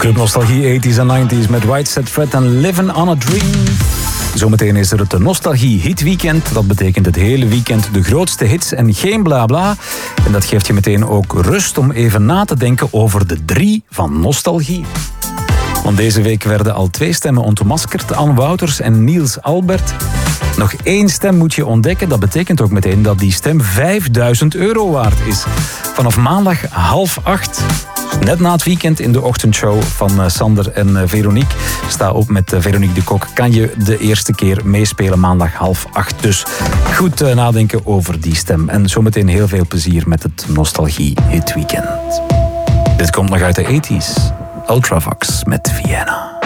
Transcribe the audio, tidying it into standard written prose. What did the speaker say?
Club Nostalgie 80s en 90s met Right Said Fred en Living on a Dream. Zometeen is er het Nostalgie Hit Weekend. Dat betekent het hele weekend de grootste hits en geen blabla. En dat geeft je meteen ook rust om even na te denken over de 3 van Nostalgie. Want deze week werden al 2 stemmen ontmaskerd. Anne Wouters en Niels Albert. Nog 1 stem moet je ontdekken. Dat betekent ook meteen dat die stem €5.000 waard is. Vanaf maandag 7:30. Net na het weekend in de ochtendshow van Sander en Veronique. Sta op met Veronique de Kok. Kan je de eerste keer meespelen maandag 7:30. Dus goed nadenken over die stem. En zometeen heel veel plezier met het Nostalgie Hit Weekend. Dit komt nog uit de 80s. Ultravox met Vienna.